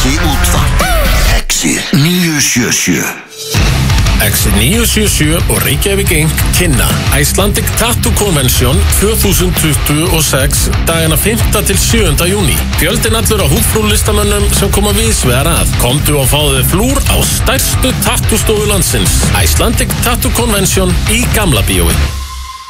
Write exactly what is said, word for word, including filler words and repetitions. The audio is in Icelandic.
Ekki útvarp. Exit níu sjö sjö. Exit níu sjö sjö og Reykjavík Incorporated kynna Icelandic Tattoo Convention tvö þúsund tuttugu og sex dagana fimmta til sjöunda júní. Fjöldinn allur á húðflúrlistamönnum sem koma víðsvegar að. Komdu og fáðu þig flúr á stærstu tattoostofu landsins. Icelandic Tattoo Convention í Gamla bíói.